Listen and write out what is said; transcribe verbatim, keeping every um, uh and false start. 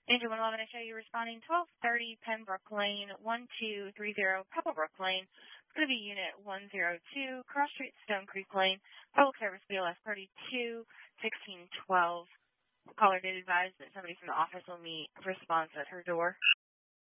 Angel one eleven, I show you responding twelve thirty Pembroke Lane, one two three zero Pebblebrook Lane. It's going to be Unit one zero two, Cross Street, Stone Creek Lane, Public Service B L S thirty-two sixteen twelve. Caller did advise that somebody from the office will meet response at her door.